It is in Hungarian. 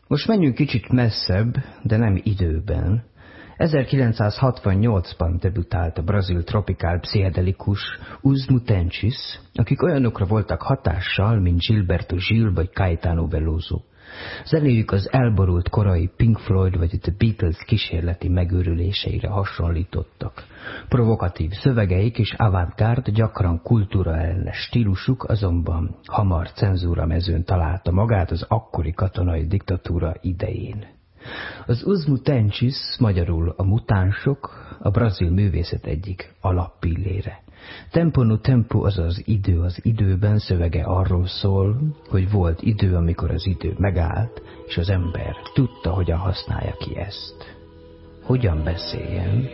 Most menjünk kicsit messzebb, de nem időben. 1968-ban debütált a brazil tropikál pszichedelikus Os Mutantes, akik olyanokra voltak hatással, mint Gilberto Gil vagy Caetano Veloso. Zenéjük az elborult korai Pink Floyd vagy The Beatles kísérleti megőrüléseire hasonlítottak. Provokatív szövegeik és avantgárd, gyakran kultúraellenes stílusuk azonban hamar cenzúra mezőn találta magát az akkori katonai diktatúra idején. Az Os Mutantes, magyarul a mutánsok, a brazil művészet egyik alappillére. Tempo no tempo, azaz idő az időben szövege arról szól, hogy volt idő, amikor az idő megállt, és az ember tudta, hogyan használja ki ezt. Hogyan beszéljen,